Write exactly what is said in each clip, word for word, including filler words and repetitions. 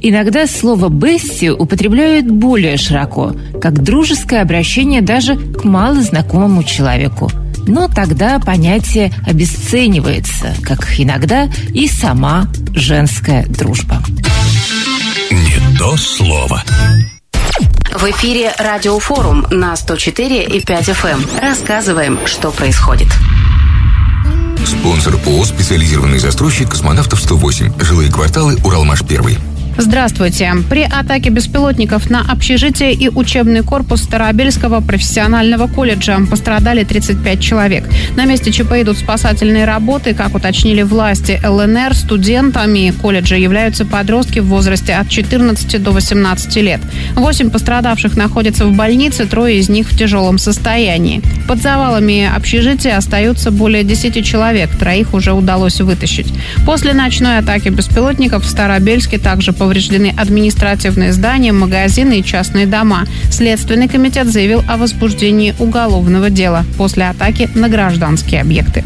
Иногда слово «бести» употребляют более широко, как дружеское обращение даже к малознакомому человеку. Но тогда понятие обесценивается, как иногда и сама женская дружба. Не то слово. В эфире Радиофорум на сто четыре и пять эф эм. Рассказываем, что происходит. Спонсор ООО «Специализированный застройщик Космонавтов сто восемь». Жилые кварталы «Уралмаш-один». Здравствуйте. При атаке беспилотников на общежитие и учебный корпус Старообельского профессионального колледжа пострадали тридцать пять человек. На месте ЧП идут спасательные работы. Как уточнили власти эл эн эр, студентами колледжа являются подростки в возрасте от четырнадцати до восемнадцати лет. Восемь пострадавших находятся в больнице, трое из них в тяжелом состоянии. Под завалами общежития остаются более десяти человек. Троих уже удалось вытащить. После ночной атаки беспилотников в Старообельске также повреждены Повреждены административные здания, магазины и частные дома. Следственный комитет заявил о возбуждении уголовного дела после атаки на гражданские объекты.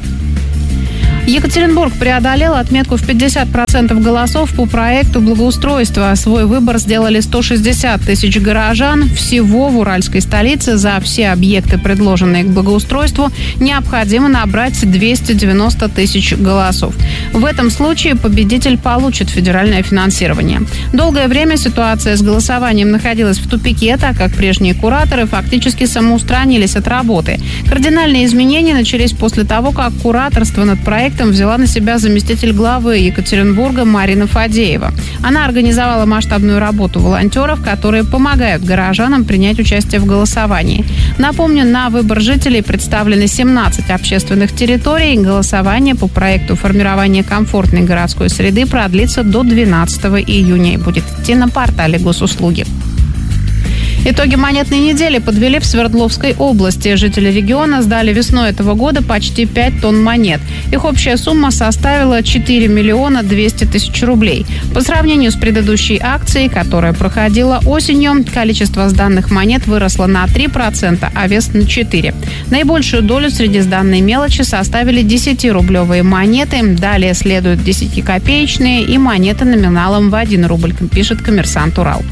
Екатеринбург преодолел отметку в пятьдесят процентов голосов по проекту благоустройства. Свой выбор сделали сто шестьдесят тысяч горожан. Всего в уральской столице за все объекты, предложенные к благоустройству, необходимо набрать двести девяносто тысяч голосов. В этом случае победитель получит федеральное финансирование. Долгое время ситуация с голосованием находилась в тупике, так как прежние кураторы фактически самоустранились от работы. Кардинальные изменения начались после того, как кураторство над проектом взяла на себя заместитель главы Екатеринбурга Марина Фадеева. Она организовала масштабную работу волонтеров, которые помогают горожанам принять участие в голосовании. Напомню, на выбор жителей представлены семнадцать общественных территорий. Голосование по проекту формирования комфортной городской среды продлится до двенадцатого июня и будет идти на портале госуслуги. Итоги монетной недели подвели в Свердловской области. Жители региона сдали весной этого года почти пять тонн монет. Их общая сумма составила четыре миллиона двести тысяч рублей. По сравнению с предыдущей акцией, которая проходила осенью, количество сданных монет выросло на три процента, а вес на четыре процента. Наибольшую долю среди сданной мелочи составили десятирублевые монеты. Далее следуют десятикопеечные и монеты номиналом в один рубль, пишет «Коммерсант Урал».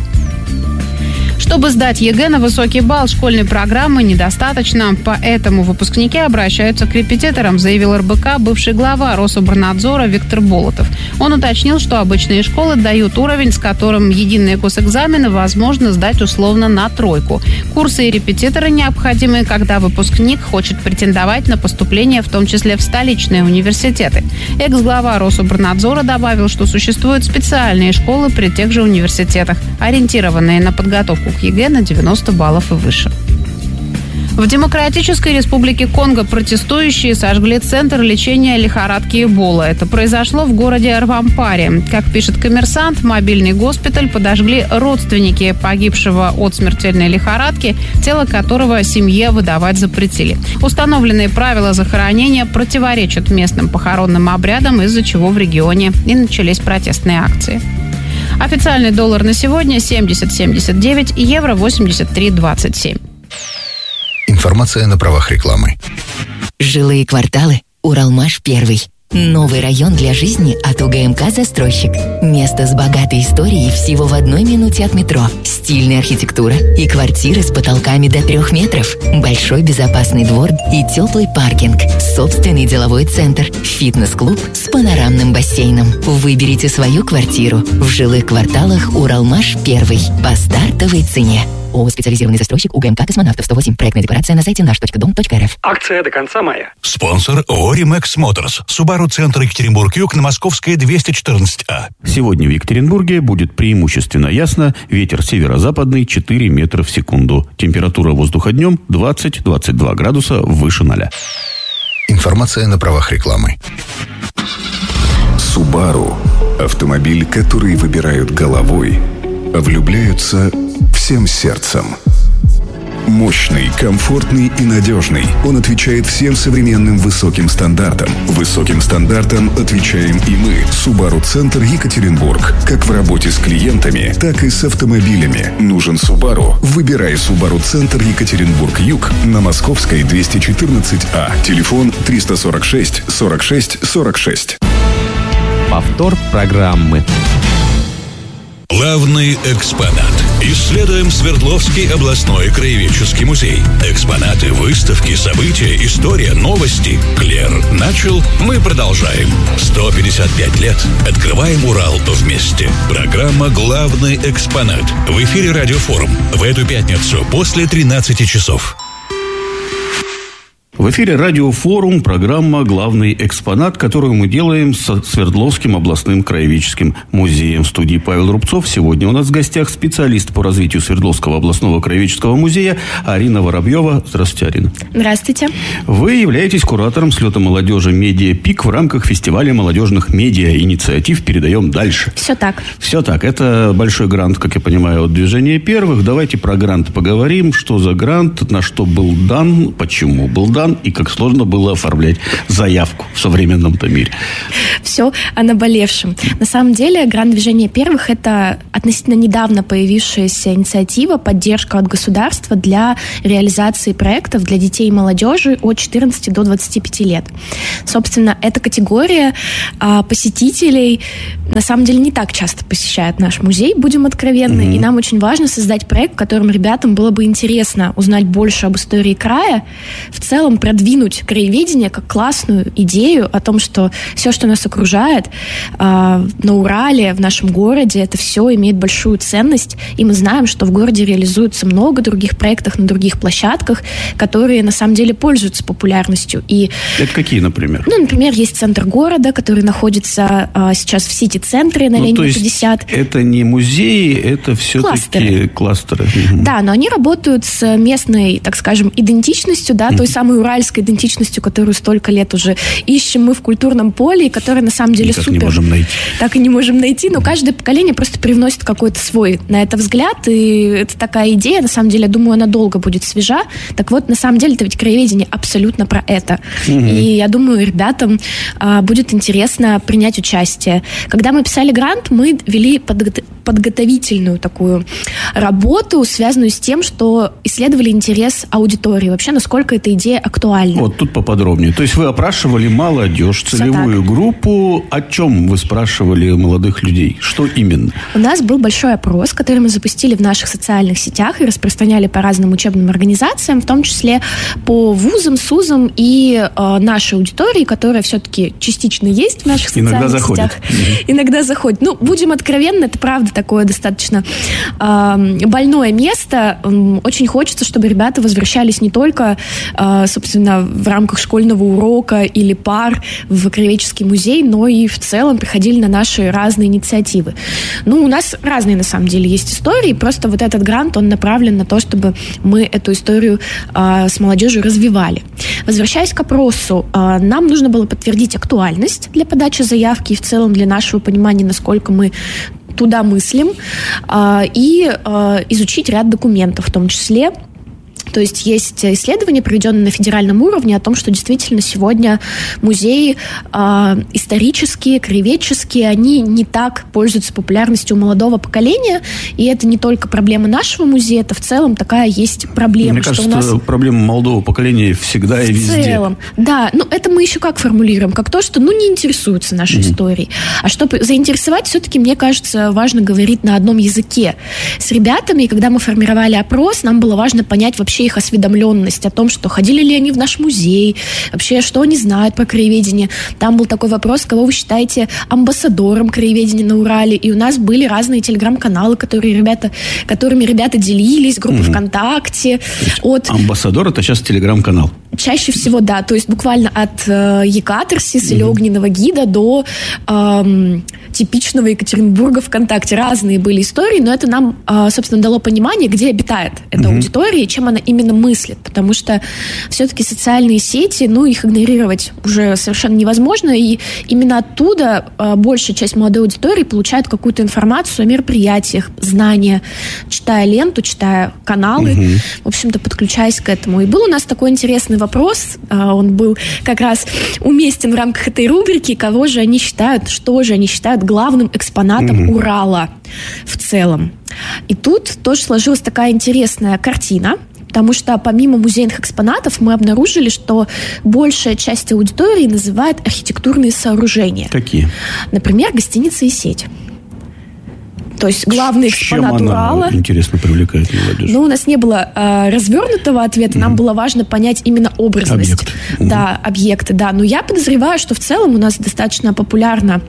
Чтобы сдать ЕГЭ на высокий балл школьной программы недостаточно, поэтому выпускники обращаются к репетиторам, заявил эр бэ ка бывший глава Рособорнадзора Виктор Болотов. Он уточнил, что обычные школы дают уровень, с которым единые госэкзамены возможно сдать условно на тройку. Курсы и репетиторы необходимы, когда выпускник хочет претендовать на поступление, в том числе в столичные университеты. Экс-глава Рособорнадзора добавил, что существуют специальные школы при тех же университетах, ориентированные на подготовку к ЕГЭ на девяносто баллов и выше. В Демократической Республике Конго протестующие сожгли центр лечения лихорадки Эбола. Это произошло в городе Рвампаре. Как пишет «Коммерсант», мобильный госпиталь подожгли родственники погибшего от смертельной лихорадки, тело которого семье выдавать запретили. Установленные правила захоронения противоречат местным похоронным обрядам, из-за чего в регионе и начались протестные акции. Официальный доллар на сегодня семьдесят семьдесят девять, евро восемьдесят три двадцать семь. Информация на правах рекламы. Жилые кварталы «Уралмаш-один». Новый район для жизни от у гэ эм ка «Застройщик». Место с богатой историей всего в одной минуте от метро. Стильная архитектура и квартиры с потолками до трех метров. Большой безопасный двор и теплый паркинг. Собственный деловой центр. Фитнес-клуб с панорамным бассейном. Выберите свою квартиру в жилых кварталах «Уралмаш-один» по стартовой цене. ООО «Специализированный застройщик» у гэ эм ка «Космонавтов сто восемь». Проектная декларация на сайте наш точка дом точка эр эф. Акция до конца мая. Спонсор ООО «Римекс Моторс». Субару-центр Екатеринбург-Юг на Московской двести четырнадцать А. Сегодня в Екатеринбурге будет преимущественно ясно. Ветер северо-западный четыре метра в секунду. Температура воздуха днем двадцать - двадцать два градуса выше ноля. Информация на правах рекламы. Subaru – автомобиль, который выбирают головой, а влюбляются всем сердцем. Мощный, комфортный и надежный. Он отвечает всем современным высоким стандартам. Высоким стандартам отвечаем и мы. Subaru-центр Екатеринбург. Как в работе с клиентами, так и с автомобилями. Нужен Subaru? Выбирай Subaru-центр Екатеринбург-Юг на Московской двести четырнадцать А. Телефон триста сорок шесть сорок шесть сорок шесть. Повтор программы. Главный экспонат. Исследуем Свердловский областной краеведческий музей. Экспонаты, выставки, события, история, новости. Клер начал, мы продолжаем. сто пятьдесят пять лет. Открываем Урал вместе. Программа «Главный экспонат». В эфире Радиофорум. В эту пятницу после тринадцати часов. В эфире Радиофорум, программа «Главный экспонат», которую мы делаем с Свердловским областным краеведческим музеем. В студии Павел Рубцов. Сегодня у нас в гостях специалист по развитию Свердловского областного краеведческого музея Арина Воробьева. Здравствуйте, Арина. Здравствуйте. Вы являетесь куратором слета молодежи «Медиа Пик» в рамках фестиваля молодежных медиа инициатив «Передаем дальше». Все так. Все так. Это большой грант, как я понимаю, от движения первых. Давайте про грант поговорим. Что за грант, на что был дан, почему был дан и как сложно было оформлять заявку в современном-то мире. Все о наболевшем. На самом деле, грант движения первых – это относительно недавно появившаяся инициатива, поддержка от государства для реализации проектов для детей и молодежи от четырнадцати до двадцати пяти лет. Собственно, эта категория а, посетителей на самом деле не так часто посещает наш музей, будем откровенны, mm-hmm. и нам очень важно создать проект, в котором ребятам было бы интересно узнать больше об истории края, в целом продвинуть краеведение как классную идею о том, что все, что нас окружает э, на Урале, в нашем городе, это все имеет большую ценность, и мы знаем, что в городе реализуется много других проектов на других площадках, которые на самом деле пользуются популярностью. И, это какие, например? Ну, например, есть центр города, который находится э, сейчас в сити-центре на ну, Ленина пятьдесят. Это не музеи, это все-таки кластеры. кластеры. Да, но они работают с местной, так скажем, идентичностью, да, той самой уральской идентичностью, которую столько лет уже ищем мы в культурном поле, и которая на самом деле Никак супер. не можем найти. Так и не можем найти, но каждое поколение просто привносит какой-то свой на это взгляд, и это такая идея, на самом деле, я думаю, она долго будет свежа. Так вот, на самом деле, это ведь краеведение абсолютно про это. Угу. И я думаю, ребятам а, будет интересно принять участие. Когда мы писали грант, мы вели подго- подготовительную такую работу, связанную с тем, что исследовали интерес аудитории, вообще, насколько эта идея актуальна. Вот тут поподробнее. То есть вы опрашивали молодежь, целевую группу. О чем вы спрашивали молодых людей? Что именно? У нас был большой опрос, который мы запустили в наших социальных сетях и распространяли по разным учебным организациям, в том числе по вузам, СУЗам и э, нашей аудитории, которая все-таки частично есть в наших социальных Иногда заходит. сетях. Mm-hmm. Иногда заходит. Ну, будем откровенны, это правда такое достаточно э, больное место. Очень хочется, чтобы ребята возвращались не только, э, собственно, в рамках школьного урока или пар в краеведческий музей, но и в целом приходили на наши разные инициативы. Ну, у нас разные, на самом деле, есть истории, просто вот этот грант, он направлен на то, чтобы мы эту историю э, с молодежью развивали. Возвращаясь к опросу, э, нам нужно было подтвердить актуальность для подачи заявки и в целом для нашего понимания, насколько мы туда мыслим, э, и э, изучить ряд документов, в том числе. То есть есть исследования, проведенные на федеральном уровне, о том, что действительно сегодня музеи э, исторические, краеведческие, они не так пользуются популярностью у молодого поколения, и это не только проблема нашего музея, это в целом такая есть проблема. Мне что кажется, у нас... проблема молодого поколения всегда и везде. В целом, да. Ну, это мы еще как формулируем? Как то, что, ну, не интересуются нашей mm-hmm. историей. А чтобы заинтересовать, все-таки, мне кажется, важно говорить на одном языке с ребятами, и когда мы формировали опрос, нам было важно понять вообще их осведомленность о том, что ходили ли они в наш музей, вообще, что они знают про краеведение. Там был такой вопрос, кого вы считаете амбассадором краеведения на Урале, и у нас были разные телеграм-каналы, которые ребята, которыми ребята делились, группы угу. ВКонтакте. От... Амбассадор — это сейчас телеграм-канал. Чаще всего, да, то есть буквально от э, Екатерсис mm-hmm. или Огненного гида до э, типичного Екатеринбурга ВКонтакте. Разные были истории, но это нам, э, собственно, дало понимание, где обитает эта mm-hmm. аудитория и чем она именно мыслит, потому что все-таки социальные сети, ну, их игнорировать уже совершенно невозможно, и именно оттуда э, большая часть молодой аудитории получает какую-то информацию о мероприятиях, знания, читая ленту, читая каналы, mm-hmm. в общем-то, подключаясь к этому. И был у нас такой интересный вопрос, он был как раз уместен в рамках этой рубрики, кого же они считают, что же они считают главным экспонатом mm-hmm. Урала в целом. И тут тоже сложилась такая интересная картина, потому что помимо музейных экспонатов мы обнаружили, что большая часть аудитории называет архитектурные сооружения. Какие? Например, гостиницы и сеть. То есть главный экспонат Чем она, Урала. интересно, привлекает молодежь? Ну, у нас не было э, развернутого ответа, mm-hmm. нам было важно понять именно образность. Объект. Да, mm-hmm. объекты, да. Но я подозреваю, что в целом у нас достаточно популярно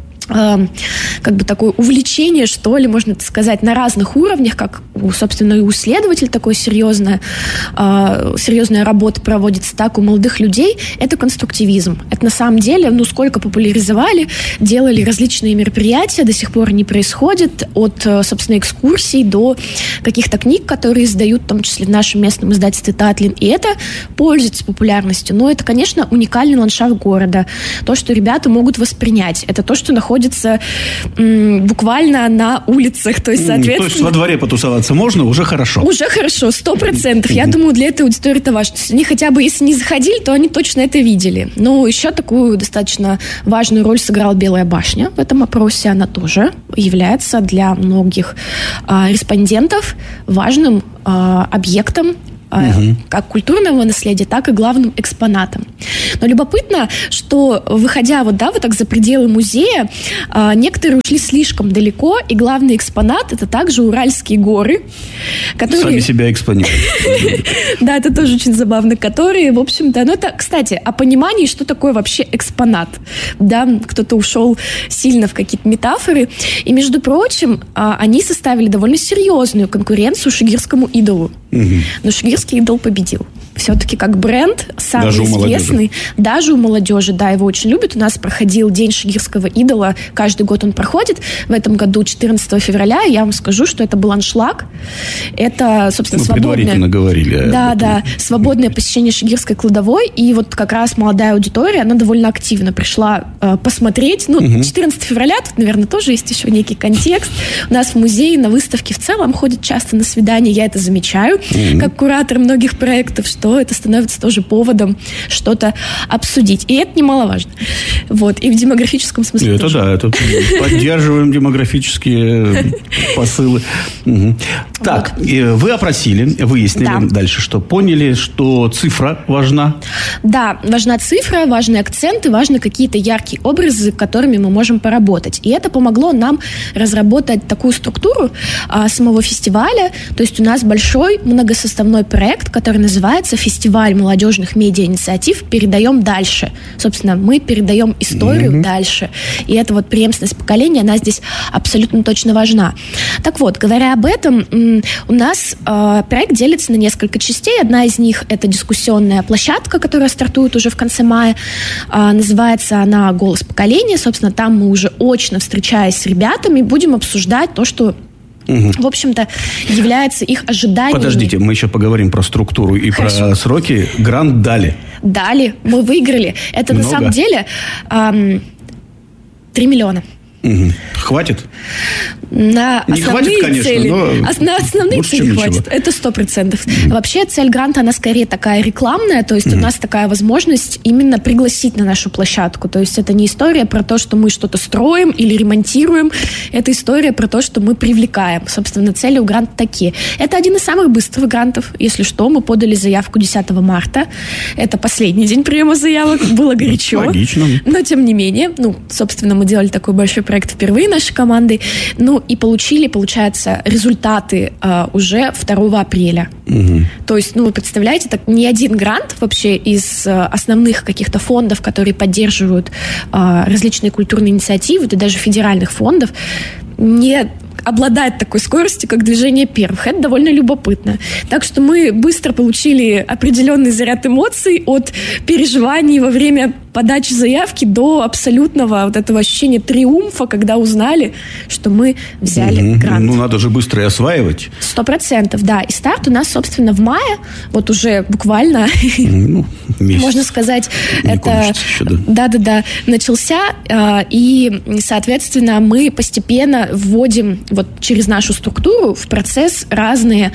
как бы такое увлечение, что ли, можно сказать, на разных уровнях, как, собственно, и у исследователей такое серьезное, серьезная работа проводится, так у молодых людей, это конструктивизм. Это на самом деле, ну, сколько популяризовали, делали различные мероприятия, до сих пор не происходит, от, собственно, экскурсий до каких-то книг, которые издают, в том числе в нашем местном издательстве «Татлин», и это пользуется популярностью. Но это, конечно, уникальный ландшафт города. То, что ребята могут воспринять. Это то, что находится м, буквально на улицах. То есть, соответственно... То есть во дворе потусоваться можно, уже хорошо. Уже хорошо, сто процентов. Я думаю, для этой аудитории это важно. То есть они хотя бы, если не заходили, то они точно это видели. Но еще такую достаточно важную роль сыграла Белая башня в этом опросе. Она тоже является для многих а, респондентов важным а, объектом Uh-huh. как культурного наследия, так и главным экспонатом. Но любопытно, что, выходя вот, да, вот так за пределы музея, некоторые ушли слишком далеко, и главный экспонат — это также Уральские горы, которые... Сами себя экспонируют. Да, это тоже очень забавно. Которые, в общем-то... Ну, это, кстати, о понимании, что такое вообще экспонат. Да, кто-то ушел сильно в какие-то метафоры. И, между прочим, они составили довольно серьезную конкуренцию шигирскому идолу. Но шигирский идол победил. Все-таки как бренд самый даже известный. У даже у молодежи, да, его очень любят. У нас проходил День шигирского идола. Каждый год он проходит. В этом году четырнадцатого февраля. Я вам скажу, что это был аншлаг. Это, собственно, Мы свободное... предварительно говорили. Да, да. Свободное посещение шигирской кладовой. И вот как раз молодая аудитория, она довольно активно пришла э, посмотреть. Ну, угу. четырнадцатого февраля, тут, наверное, тоже есть еще некий контекст. У нас в музее на выставке в целом ходят часто на свидания. Я это замечаю, угу. как куратор многих проектов, что это становится тоже поводом что-то обсудить. И это немаловажно. Вот. И в демографическом смысле это тоже. Да, это поддерживаем демографические посылы. Угу. Так, вот. Вы опросили, выяснили да. дальше, что поняли, что цифра важна. Да, важна цифра, важны акценты, важны какие-то яркие образы, с которыми мы можем поработать. И это помогло нам разработать такую структуру а, самого фестиваля. То есть у нас большой многосоставной проект, который называется «Фестиваль молодежных медиа-инициатив. Передаем дальше». Собственно, мы передаем историю mm-hmm. дальше. И эта вот преемственность поколения, она здесь абсолютно точно важна. Так вот, говоря об этом, у нас э, проект делится на несколько частей. Одна из них — это дискуссионная площадка, которая стартует уже в конце мая. Э, называется она «Голос поколения». Собственно, там мы уже очно, встречаясь с ребятами, будем обсуждать то, что Угу. в общем-то, является их ожиданиями. Подождите, мы еще поговорим про структуру и Хорошо. Про сроки. Грант дали. Дали, мы выиграли. Это Много? На самом деле эм, три миллиона. Угу. Хватит? На Не основные хватит, конечно, цели. но На основные лучше, цели хватит. Ничего. Это сто процентов. Mm. Вообще цель гранта, она скорее такая рекламная, то есть mm. у нас такая возможность именно пригласить на нашу площадку. То есть это не история про то, что мы что-то строим или ремонтируем. Это история про то, что мы привлекаем. Собственно, цели у гранта такие. Это один из самых быстрых грантов. Если что, мы подали заявку десятого марта. Это последний день приема заявок. Было горячо. Логично. Но тем не менее, ну, собственно, мы делали такой большой проект впервые нашей командой. Ну, и получили, получается, результаты э, уже второго апреля. Угу. То есть, ну, вы представляете, так ни один грант вообще из э, основных каких-то фондов, которые поддерживают э, различные культурные инициативы, да даже федеральных фондов, не обладает такой скоростью, как движение первых. Это довольно любопытно. Так что мы быстро получили определенный заряд эмоций от переживаний во время подачи заявки до абсолютного вот этого ощущения триумфа, когда узнали, что мы взяли mm-hmm. грант. Ну, надо же быстро и осваивать. Сто процентов, да. И старт у нас, собственно, в мае, вот уже буквально, ну, можно сказать, не это... Еще, да. Да-да-да, начался. И, соответственно, мы постепенно вводим вот через нашу структуру в процесс разные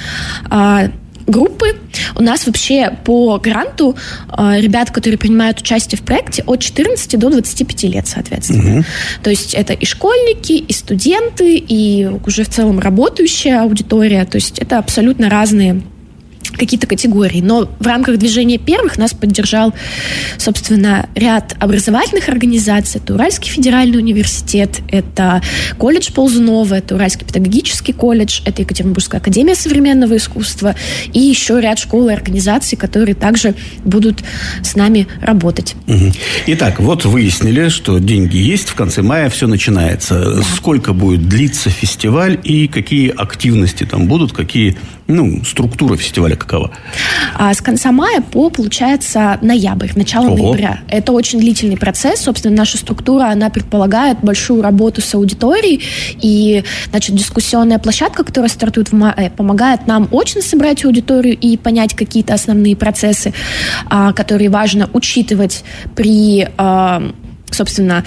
группы. У нас вообще по гранту э, ребят, которые принимают участие в проекте, от четырнадцати до двадцати пяти лет, соответственно. Угу. То есть это и школьники, и студенты, и уже в целом работающая аудитория. То есть это абсолютно разные какие-то категории. Но в рамках движения первых нас поддержал, собственно, ряд образовательных организаций. Это Уральский федеральный университет, это колледж Ползунова, это Уральский педагогический колледж, это Екатеринбургская академия современного искусства и еще ряд школ и организаций, которые также будут с нами работать. Угу. Итак, вот выяснили, что деньги есть, в конце мая все начинается. Да. Сколько будет длиться фестиваль и какие активности там будут, какие, ну, структура фестиваля какова? А с конца мая по, получается, ноябрь, начало Ого. ноября. Это очень длительный процесс. Собственно, наша структура, она предполагает большую работу с аудиторией. И, значит, дискуссионная площадка, которая стартует в мае, помогает нам очно собрать аудиторию и понять какие-то основные процессы, которые важно учитывать при, собственно,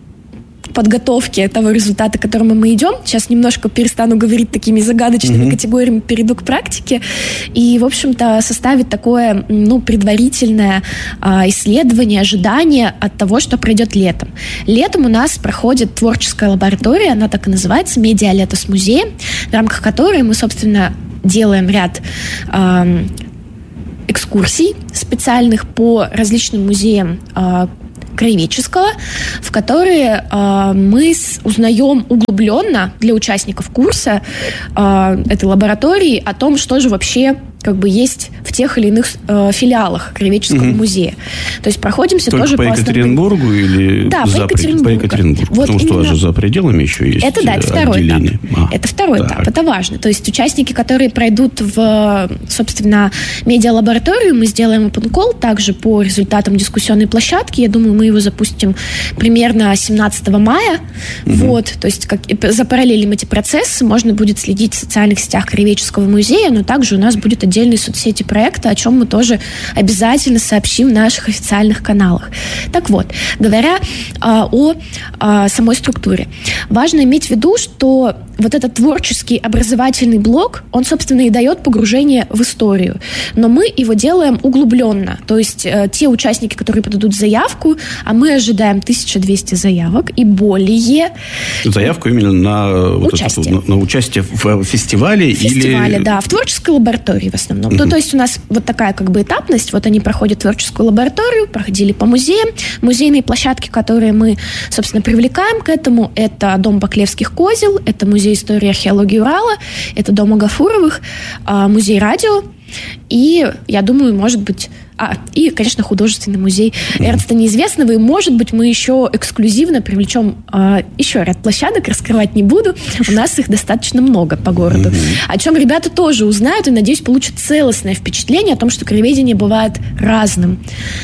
подготовки того результата, к которому мы идем. Сейчас немножко перестану говорить такими загадочными mm-hmm. категориями, перейду к практике. И, в общем-то, составить такое, ну, предварительное а, исследование, ожидание от того, что пройдет летом. Летом у нас проходит творческая лаборатория, она так и называется, «Медиа-лето с музеем», в рамках которой мы, собственно, делаем ряд а, экскурсий специальных по различным музеям а, краеведческого, в которые э, мы с, узнаем углубленно для участников курса э, этой лаборатории о том, что же вообще как бы есть в тех или иных э, филиалах краеведческого угу. музея. То есть проходимся Только тоже по, по Екатеринбургу основным... или да, за по Екатеринбургу. По Екатеринбургу. Вот Потому именно... что же за пределами еще есть это, да, это второй отделение. этап. А, это второй так. этап, это важно. То есть участники, которые пройдут в, собственно, медиалабораторию, мы сделаем open call также по результатам дискуссионной площадки. Я думаю, мы его запустим примерно семнадцатого мая. Угу. Вот, то есть как, запараллелим эти процессы, можно будет следить в социальных сетях краеведческого музея, но также у нас будет отдельные соцсети проекта, о чем мы тоже обязательно сообщим в наших официальных каналах. Так вот, говоря а, о а, самой структуре, важно иметь в виду, что вот этот творческий образовательный блок, он, собственно, и дает погружение в историю. Но мы его делаем углубленно. То есть э, те участники, которые подадут заявку, а мы ожидаем тысяча двести заявок и более. Заявку именно на участие, вот это, на, на участие в фестивале? В фестивале, или... да, в творческой лаборатории в основном. Uh-huh. То, то есть у нас вот такая как бы этапность. Вот они проходят творческую лабораторию, проходили по музеям. Музейные площадки, которые мы, собственно, привлекаем к этому, это Дом Баклевских козел, это музей истории и археологии Урала, это Дом Агафуровых, музей радио и, я думаю, может быть... А, и, конечно, художественный музей Эрнста Неизвестного. И, может быть, мы еще эксклюзивно привлечем а, еще ряд площадок, раскрывать не буду. У нас их достаточно много по городу. О чем ребята тоже узнают и, надеюсь, получат целостное впечатление о том, что краеведение бывает разным.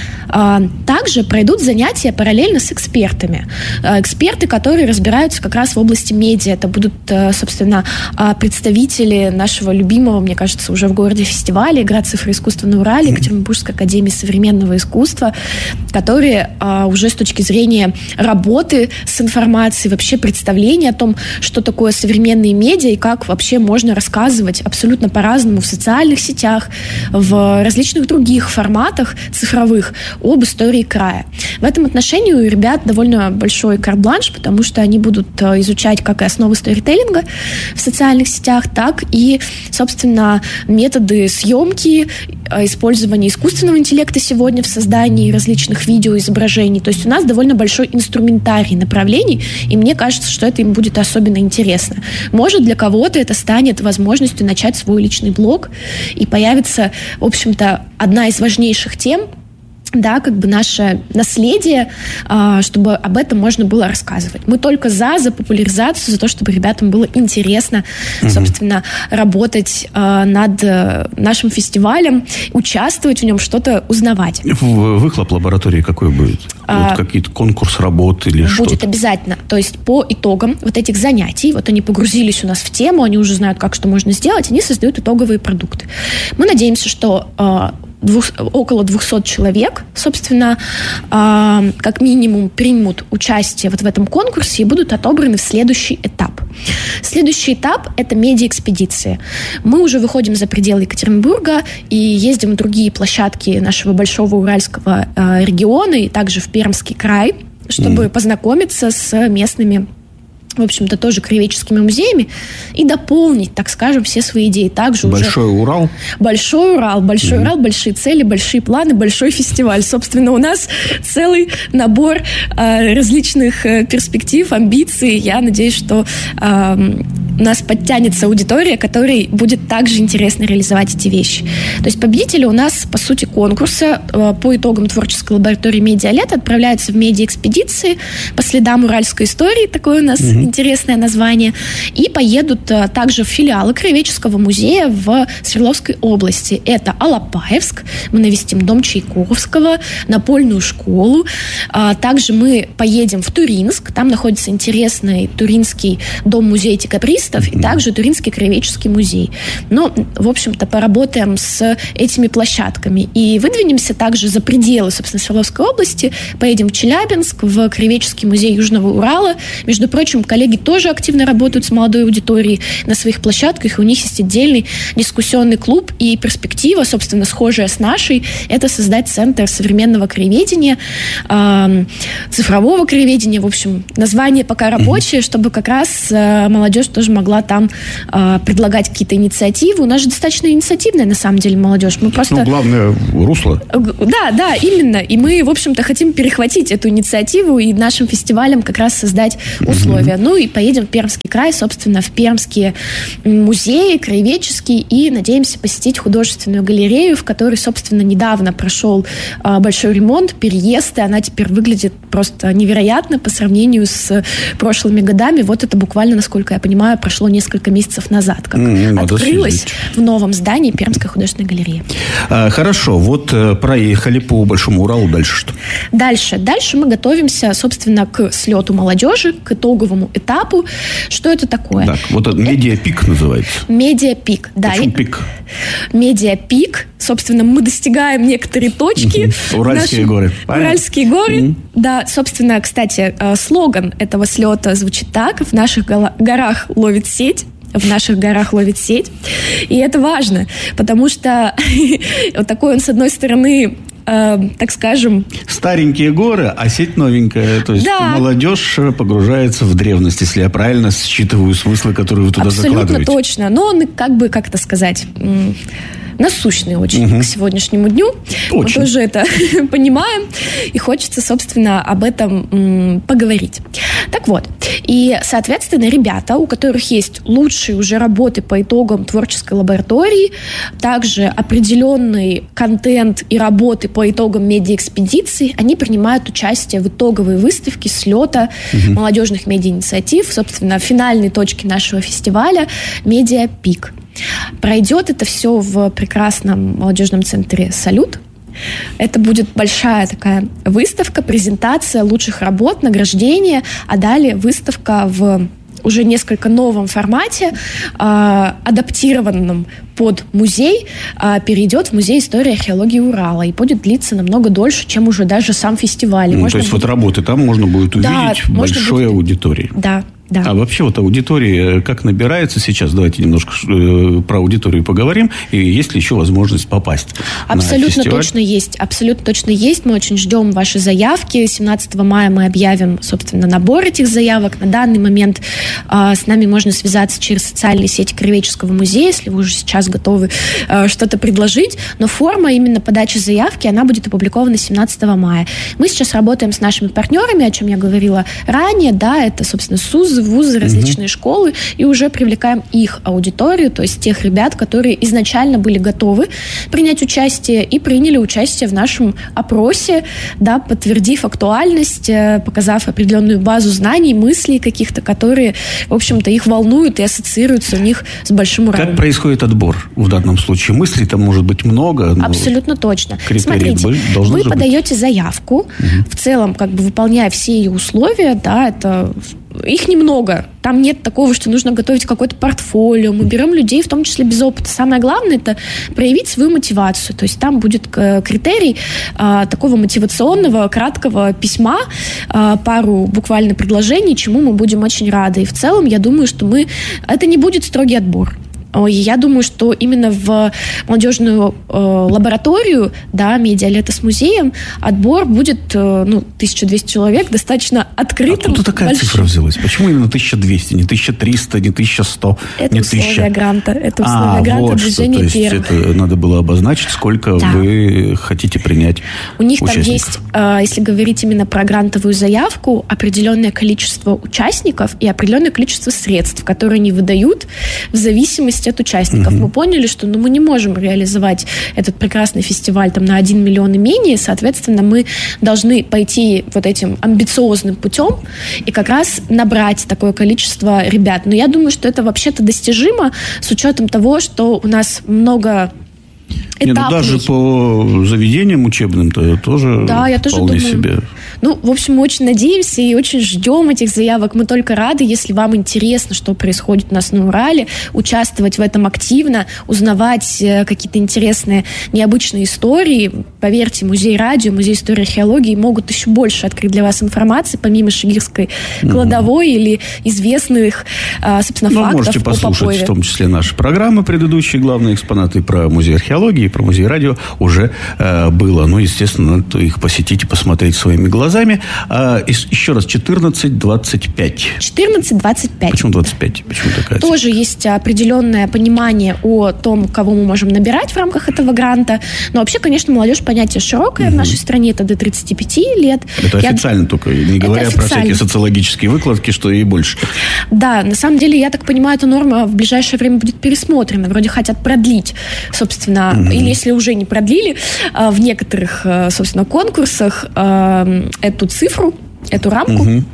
Также пройдут занятия параллельно с экспертами. Эксперты, которые разбираются как раз в области медиа. Это будут, собственно, представители нашего любимого, мне кажется, уже в городе фестиваля «Игра цифры искусства на Урале», Екатеринбургской академии современного искусства, которые уже с точки зрения работы с информацией, вообще представления о том, что такое современные медиа и как вообще можно рассказывать абсолютно по-разному в социальных сетях, в различных других форматах цифровых об истории края. В этом отношении у ребят довольно большой карт-бланш, потому что они будут изучать как и основы сторителлинга в социальных сетях, так и, собственно, методы съемки, использования искусственного интеллекта сегодня в создании различных видеоизображений. То есть у нас довольно большой инструментарий направлений, и мне кажется, что это им будет особенно интересно. Может, для кого-то это станет возможностью начать свой личный блог, и появится, в общем-то, одна из важнейших тем, да, как бы наше наследие, чтобы об этом можно было рассказывать. Мы только за, за популяризацию, за то, чтобы ребятам было интересно, угу. собственно, работать над нашим фестивалем, участвовать в нем, что-то узнавать. Выхлоп лаборатории какой будет? А, вот какие-то конкурс работ или что-то? Будет обязательно. То есть по итогам вот этих занятий, вот они погрузились у нас в тему, они уже знают, как что можно сделать, они создают итоговые продукты. Мы надеемся, что Двух, около двухсот человек, собственно, э, как минимум примут участие вот в этом конкурсе и будут отобраны в следующий этап. Следующий этап – это медиаэкспедиции. Мы уже выходим за пределы Екатеринбурга и ездим в другие площадки нашего большого уральского э, региона и также в Пермский край, чтобы mm. познакомиться с местными в общем-то, тоже краеведческими музеями, и дополнить, так скажем, все свои идеи. Также Большой уже... Урал? Большой Урал. Большой mm-hmm. Урал, большие цели, большие планы, большой фестиваль. Собственно, у нас целый набор э, различных э, перспектив, амбиций. Я надеюсь, что э, у нас подтянется аудитория, которой будет также интересно реализовать эти вещи. То есть победители у нас, по сути, конкурса э, по итогам творческой лаборатории «Медиалет» отправляются в медиаэкспедиции по следам уральской истории. Такое у нас mm-hmm. интересное название. И поедут а, также в филиалы Краеведческого музея в Свердловской области. Это Алапаевск, мы навестим дом Чайковского, Напольную школу. А, также мы поедем в Туринск, там находится интересный Туринский дом-музей декабристов и также Туринский краеведческий музей. Но, в общем-то, поработаем с этими площадками. И выдвинемся также за пределы, собственно, Свердловской области. Поедем в Челябинск, в Краеведческий музей Южного Урала. Между прочим, коллеги тоже активно работают с молодой аудиторией на своих площадках, и у них есть отдельный дискуссионный клуб, и перспектива, собственно, схожая с нашей, это создать центр современного краеведения, э, цифрового краеведения, в общем, название пока рабочее, mm-hmm. чтобы как раз э, молодежь тоже могла там э, предлагать какие-то инициативы. У нас же достаточно инициативная, на самом деле, молодежь. Мы просто... Ну, главное, русло. Да, да, именно. И мы, в общем-то, хотим перехватить эту инициативу и нашим фестивалям как раз создать условия. Mm-hmm. Ну и поедем в Пермский край, собственно, в пермские музеи, краеведческие, и надеемся посетить художественную галерею, в которой, собственно, недавно прошел а, большой ремонт, переезд, и она теперь выглядит просто невероятно по сравнению с прошлыми годами. Вот это буквально, насколько я понимаю, прошло несколько месяцев назад, как mm-hmm. открылась в новом здании Пермская художественная галерея. А, хорошо, вот проехали по Большому Уралу, дальше что? Дальше. Дальше мы готовимся, собственно, к слету молодежи, к итоговому этапу. Что это такое? Так, вот это медиапик называется. Медиапик, да. Почему пик? Медиапик. Собственно, мы достигаем некоторые точки. Уральские горы. Уральские горы. Да, собственно, кстати, слоган этого слета звучит так: в наших горах ловит сеть. В наших горах ловит сеть. И это важно, потому что вот такой он, с одной стороны, Э, так скажем... Старенькие горы, а сеть новенькая. То есть да. молодежь погружается в древность, если я правильно считываю смыслы, которые вы туда Абсолютно закладываете. Абсолютно точно. Но он, как бы, как это сказать... насущный очень угу. к сегодняшнему дню. Очень. Мы тоже это понимаем. И хочется, собственно, об этом м, поговорить. Так вот. И, соответственно, ребята, у которых есть лучшие уже работы по итогам творческой лаборатории, также определенный контент и работы по итогам медиаэкспедиции, они принимают участие в итоговой выставке слета угу. молодежных медиаинициатив, собственно, в финальной точке нашего фестиваля «Медиапик». Пройдет это все в прекрасном молодежном центре «Салют». Это будет большая такая выставка, презентация лучших работ, награждение, а далее выставка в уже несколько новом формате, э, адаптированном под музей, э, перейдет в Музей истории и археологии Урала и будет длиться намного дольше, чем уже даже сам фестиваль. Ну, то есть будет... вот работы там можно будет увидеть да, большой будет... аудитории. Да. Да. А вообще вот аудитория как набирается сейчас? Давайте немножко э, про аудиторию поговорим. И есть ли еще возможность попасть Абсолютно на фестиваль? Точно есть. Абсолютно точно есть. Мы очень ждем ваши заявки. семнадцатого мая мы объявим, собственно, набор этих заявок. На данный момент э, с нами можно связаться через социальные сети Краеведческого музея, если вы уже сейчас готовы э, что-то предложить. Но форма именно подачи заявки, она будет опубликована семнадцатого мая. Мы сейчас работаем с нашими партнерами, о чем я говорила ранее. Да, это, собственно, СУЗы, вузы, различные угу. школы, и уже привлекаем их аудиторию, то есть тех ребят, которые изначально были готовы принять участие и приняли участие в нашем опросе, да, подтвердив актуальность, показав определенную базу знаний, мыслей каких-то, которые, в общем-то, их волнуют и ассоциируются у них с большим уровнем. Как происходит отбор в данном случае? Мыслей там может быть много. Но абсолютно точно. Смотрите, вы подаете заявку, угу. в целом, как бы выполняя все ее условия, да, это... Их немного. Там нет такого, что нужно готовить какое-то портфолио. Мы берем людей, в том числе без опыта. Самое главное – это проявить свою мотивацию. То есть там будет критерий а, такого мотивационного, краткого письма, а, пару буквально предложений, чему мы будем очень рады. И в целом, я думаю, что мы... Это не будет строгий отбор. Я думаю, что именно в молодежную э, лабораторию, да, медиа-лето с музеем, отбор будет, э, ну, тысяча двести человек, достаточно открытым. Откуда такая большим. Цифра взялась? Почему именно тысяча двести, не тысяча триста, не тысяча сто, это не условия тысяча? Гранта. Это условия а, гранта вот движения что, то есть первых. Это надо было обозначить, сколько да. вы хотите принять У них участников. Там есть, э, если говорить именно про грантовую заявку, определенное количество участников и определенное количество средств, которые они выдают в зависимости от участников. Угу. Мы поняли, что ну, мы не можем реализовать этот прекрасный фестиваль там, на один миллион и менее, соответственно, мы должны пойти вот этим амбициозным путем и как раз набрать такое количество ребят. Но я думаю, что это вообще-то достижимо с учетом того, что у нас много Нет, ну даже по заведениям учебным-то тоже да, я тоже вполне думаю. себе. Ну, в общем, мы очень надеемся и очень ждем этих заявок. Мы только рады, если вам интересно, что происходит у нас на Урале, участвовать в этом активно, узнавать какие-то интересные, необычные истории. Поверьте, музей радио, музей истории и археологии могут еще больше открыть для вас информации, помимо Шигирской кладовой mm-hmm. или известных, собственно, ну, фактов можете послушать в том числе наши программы предыдущие, главные экспонаты про музей археологии, про музей радио уже э, было. Ну, естественно, надо их посетить и посмотреть своими глазами. А, еще раз, четырнадцать двадцать пять. четырнадцать двадцать пять. Почему двадцать пять? Почему такая цифра? Тоже есть определенное понимание о том, кого мы можем набирать в рамках этого гранта. Но вообще, конечно, молодежь понятие широкое. Угу. В нашей стране это до тридцати пяти лет. Это я... официально только, не говоря про всякие социологические выкладки, что и больше. Да, на самом деле, я так понимаю, эта норма в ближайшее время будет пересмотрена. Вроде хотят продлить, собственно, угу. или если уже не продлили, в некоторых, собственно, конкурсах эту цифру, эту рамку. Угу.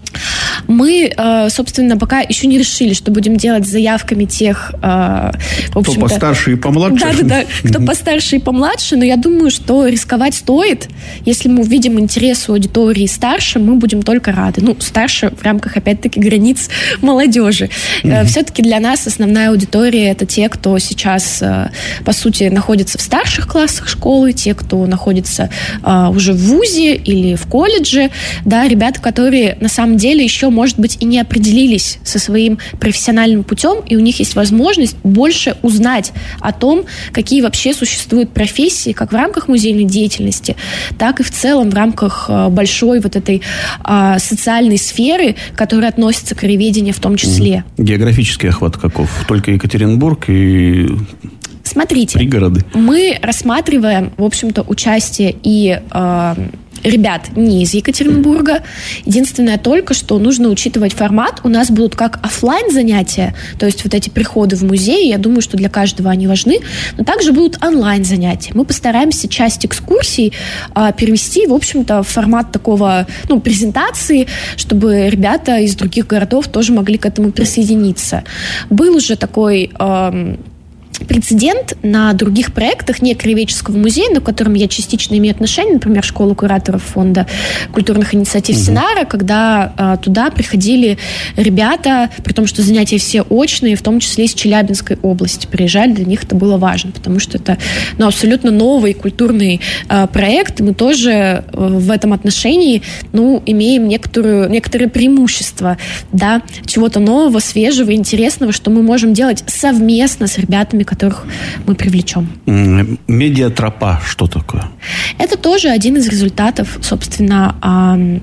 Мы, собственно, пока еще не решили, что будем делать с заявками тех, в общем-то... Кто постарше и помладше. Да-да-да, кто постарше и помладше, но я думаю, что рисковать стоит. Если мы увидим интерес у аудитории старше, мы будем только рады. Ну, старше в рамках, опять-таки, границ молодежи. Mm-hmm. Все-таки для нас основная аудитория — это те, кто сейчас, по сути, находится в старших классах школы, те, кто находится уже в вузе или в колледже, да, ребята, которые на самом деле еще, может быть, и не определились со своим профессиональным путем, и у них есть возможность больше узнать о том, какие вообще существуют профессии, как в рамках музейной деятельности, так и в целом в рамках большой вот этой а, социальной сферы, которая относится к краеведению в том числе. Географический охват каков? Только Екатеринбург и... Смотрите, пригороды. Мы рассматриваем, в общем-то, участие и э, ребят не из Екатеринбурга. Единственное только, что нужно учитывать формат. У нас будут как офлайн занятия, то есть вот эти приходы в музей, я думаю, что для каждого они важны, но также будут онлайн занятия. Мы постараемся часть экскурсий э, перевести, в общем-то, в формат такого, ну, презентации, чтобы ребята из других городов тоже могли к этому присоединиться. Был уже такой... Э, прецедент на других проектах, не Краеведческого музея, но к которым я частично имею отношение, например, школа кураторов фонда культурных инициатив угу. Синара, когда а, туда приходили ребята, при том, что занятия все очные, в том числе из Челябинской области приезжали, для них это было важно, потому что это ну, абсолютно новый культурный а, проект, мы тоже а, в этом отношении ну, имеем некоторую, некоторые преимущества, да, чего-то нового, свежего, интересного, что мы можем делать совместно с ребятами, которых мы привлечем. Медиатропа, что такое? Это тоже один из результатов, собственно,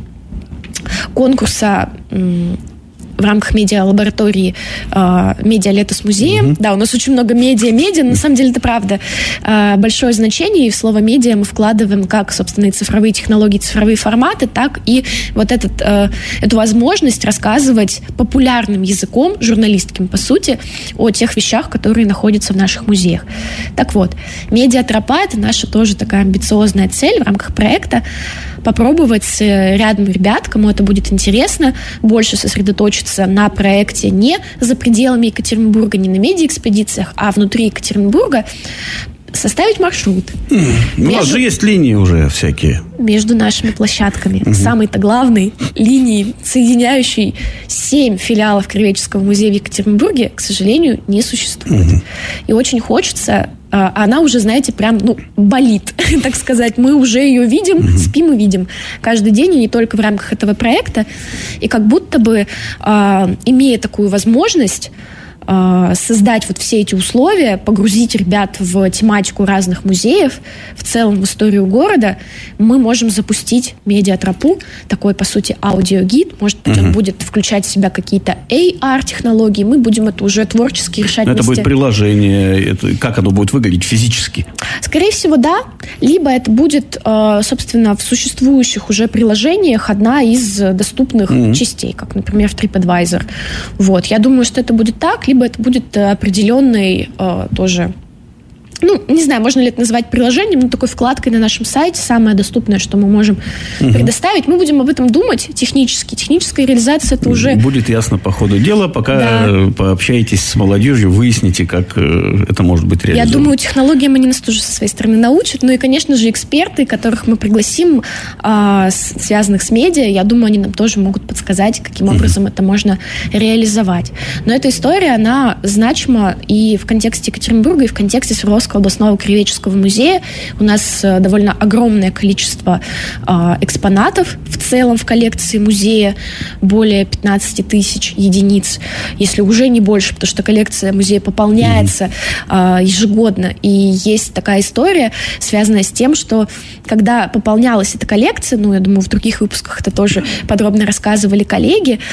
конкурса в рамках медиа-лаборатории э, «Медиа-лето с музеем». Mm-hmm. Да, у нас очень много медиа-медиа, но на самом деле это правда. Э, большое значение, и в слово «медиа» мы вкладываем как, собственно, и цифровые технологии, цифровые форматы, так и вот этот, э, эту возможность рассказывать популярным языком, журналистским, по сути, о тех вещах, которые находятся в наших музеях. Так вот, медиатропа — это наша тоже такая амбициозная цель в рамках проекта — попробовать с рядом ребят, кому это будет интересно, больше сосредоточиться на проекте не за пределами Екатеринбурга, не на медиаэкспедициях, а внутри Екатеринбурга, составить маршрут. Mm. Между... У нас же есть линии уже всякие. Между нашими площадками. Mm-hmm. Самой-то главной линией, соединяющей семь филиалов Краеведческого музея в Екатеринбурге, к сожалению, не существует. Mm-hmm. И очень хочется... Она уже, знаете, прям, ну, болит, так сказать. Мы уже ее видим, mm-hmm. спим и видим каждый день, и не только в рамках этого проекта. И как будто бы, имея такую возможность, э, создать вот все эти условия, погрузить ребят в тематику разных музеев, в целом в историю города, мы можем запустить медиатропу, такой, по сути, аудиогид. Может быть, uh-huh. он будет включать в себя какие-то эй ар-технологии, мы будем это уже творчески решать. Но это будет приложение, это, как оно будет выглядеть физически? Скорее всего, да. Либо это будет, э, собственно, в существующих уже приложениях одна из доступных uh-huh. частей, как, например, в TripAdvisor. Вот. Я думаю, что это будет так, либо это будет определенный э, тоже... Ну, не знаю, можно ли это назвать приложением, но такой вкладкой на нашем сайте, самое доступное, что мы можем угу. предоставить. Мы будем об этом думать технически. Техническая реализация это уже... Будет ясно по ходу дела, пока да. пообщаетесь с молодежью, выясните, как это может быть реализовано. Я думаю, технологиям они нас тоже со своей стороны научат. Ну и, конечно же, эксперты, которых мы пригласим, а, с, связанных с медиа, я думаю, они нам тоже могут подсказать, каким угу. образом это можно реализовать. Но эта история, она значима и в контексте Екатеринбурга, и в контексте Свердловского областного краеведческого музея. У нас э, довольно огромное количество э, экспонатов в целом в коллекции музея, более пятнадцать тысяч единиц, если уже не больше, потому что коллекция музея пополняется э, ежегодно. И есть такая история, связанная с тем, что когда пополнялась эта коллекция, ну, я думаю, в других выпусках это тоже подробно рассказывали коллеги, э,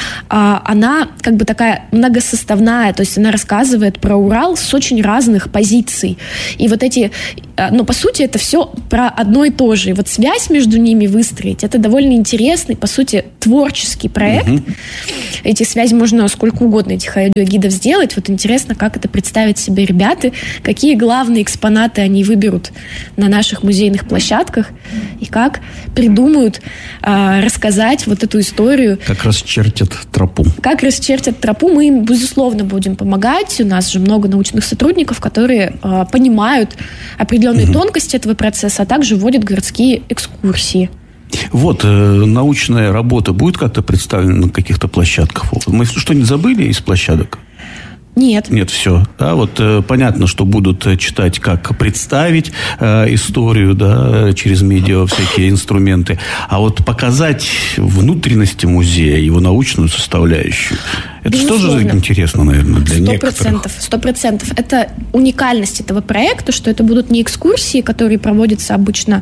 она как бы такая многосоставная, то есть она рассказывает про Урал с очень разных позиций. И вот эти, ну, по сути, это все про одно и то же. И вот связь между ними выстроить, это довольно интересный, по сути, творческий проект. Uh-huh. Эти связи можно сколько угодно, этих аудиогидов сделать. Вот интересно, как это представить себе ребята, какие главные экспонаты они выберут на наших музейных площадках и как придумают а, рассказать вот эту историю. Как расчертят тропу. Как расчертят тропу. Мы им, безусловно, будем помогать. У нас же много научных сотрудников, которые а, понимают определенные uh-huh. тонкости этого процесса, а также вводят городские экскурсии. Вот, э, научная работа будет как-то представлена на каких-то площадках? Мы что-нибудь забыли из площадок? Нет. Нет, все. Да, вот э, понятно, что будут читать, как представить э, историю, да, через медиа, всякие инструменты. А вот показать внутренности музея, его научную составляющую, это же тоже интересно, наверное, для некоторых. Сто процентов. Это уникальность этого проекта, что это будут не экскурсии, которые проводятся обычно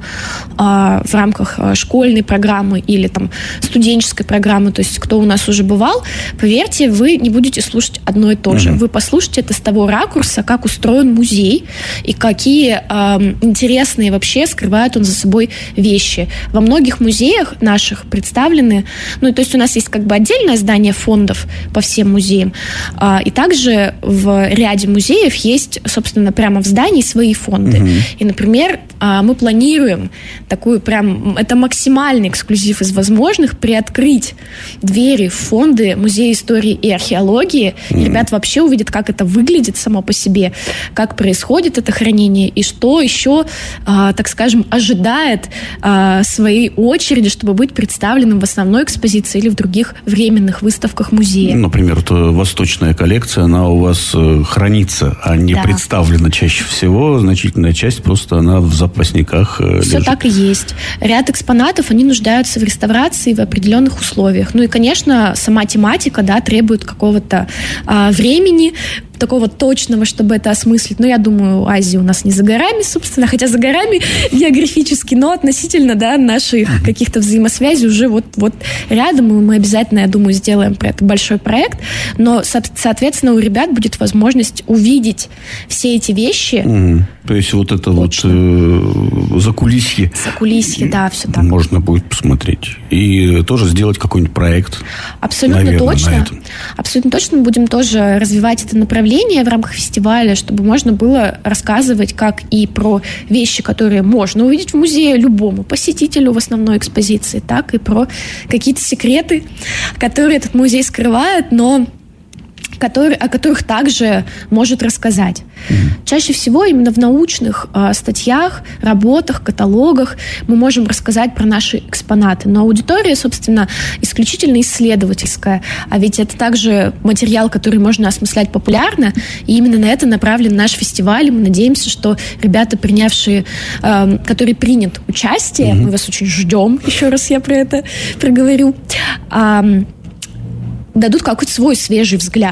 э, в рамках школьной программы или там студенческой программы, то есть кто у нас уже бывал, поверьте, вы не будете слушать одно и то же. Угу. Вы послушайте это с того ракурса, как устроен музей и какие э, интересные вообще скрывает он за собой вещи. Во многих музеях наших представлены, ну, то есть у нас есть как бы отдельное здание фондов по всем музеям, э, и также в ряде музеев есть, собственно, прямо в здании свои фонды. Угу. И, например, э, мы планируем такую прям, это максимальный эксклюзив из возможных, приоткрыть двери в фонды Музея истории и археологии. Угу. И ребят вообще увидят, как это выглядит само по себе, как происходит это хранение и что еще, э, так скажем, ожидает э, своей очереди, чтобы быть представленным в основной экспозиции или в других временных выставках музея. Например, вот восточная коллекция, она у вас э, хранится, а не да. представлена чаще всего. Значительная часть просто она в запасниках э, Все лежит. Так и есть. Ряд экспонатов, они нуждаются в реставрации в определенных условиях. Ну и, конечно, сама тематика, да, требует какого-то э, времени, такого точного, чтобы это осмыслить. Но я думаю, Азия у нас не за горами, собственно, хотя за горами географически, но относительно, да, наших каких-то взаимосвязей уже вот, вот рядом, и мы обязательно, я думаю, сделаем про это большой проект. Но, соответственно, у ребят будет возможность увидеть все эти вещи. Mm. То есть вот это точно. вот э, закулисье. Закулисье, да, все так. Можно будет посмотреть. И тоже сделать какой-нибудь проект. Абсолютно наверное, точно. Абсолютно точно мы будем тоже развивать это направление в рамках фестиваля, чтобы можно было рассказывать как и про вещи, которые можно увидеть в музее любому посетителю в основной экспозиции, так и про какие-то секреты, которые этот музей скрывает, но Который, о которых также может рассказать. Mm-hmm. Чаще всего именно в научных э, статьях, работах, каталогах мы можем рассказать про наши экспонаты. Но аудитория, собственно, исключительно исследовательская. А ведь это также материал, который можно осмыслять популярно. И именно на это направлен наш фестиваль. И мы надеемся, что ребята, принявшие, э, которые принят участие, mm-hmm. мы вас очень ждем, еще раз я про это проговорю, э, дадут какой-то свой свежий взгляд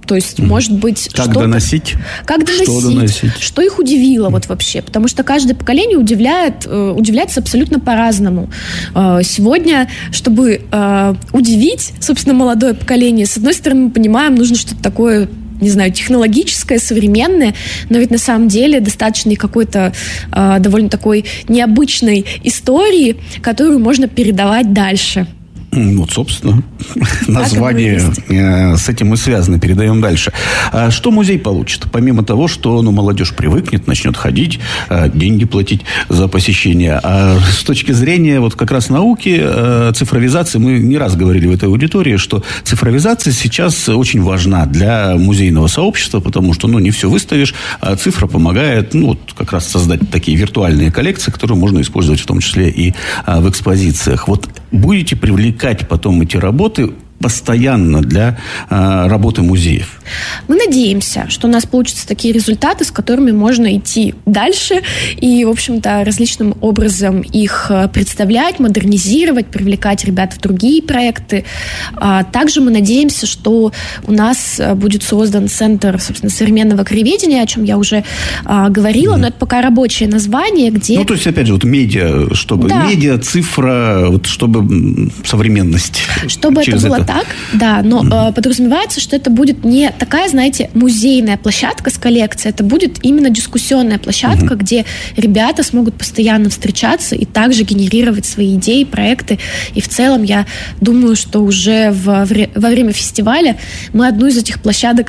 То есть, mm. может быть... Как доносить? Как доносить? Что доносить? Что их удивило вот вообще? Потому что каждое поколение удивляет, удивляется абсолютно по-разному. Сегодня, чтобы удивить, собственно, молодое поколение, с одной стороны, мы понимаем, нужно что-то такое, не знаю, технологическое, современное, но ведь на самом деле достаточно и какой-то э, довольно такой необычной истории, которую можно передавать дальше. Вот, собственно, название с этим и связано. Передаем дальше. А что музей получит? Помимо того, что ну, молодежь привыкнет, начнет ходить, деньги платить за посещение. А с точки зрения вот как раз науки, цифровизации, мы не раз говорили в этой аудитории, что цифровизация сейчас очень важна для музейного сообщества, потому что ну, не все выставишь, а цифра помогает ну, вот, как раз создать такие виртуальные коллекции, которые можно использовать в том числе и в экспозициях. Вот будете привлекать потом эти работы постоянно для э, работы музеев? Мы надеемся, что у нас получатся такие результаты, с которыми можно идти дальше и, в общем-то, различным образом их представлять, модернизировать, привлекать ребят в другие проекты. А также мы надеемся, что у нас будет создан Центр, собственно, современного краеведения, о чем я уже а, говорила, mm. но это пока рабочее название, где... Ну, то есть, опять же, вот медиа, чтобы да. медиа, цифра, вот чтобы современность. Чтобы это было это... так, да, но mm. э, подразумевается, что это будет не такая, знаете, музейная площадка с коллекцией, это будет именно дискуссионная площадка, mm-hmm. где ребята смогут постоянно встречаться и также генерировать свои идеи, проекты. И в целом я думаю, что уже во, вре- во время фестиваля мы одну из этих площадок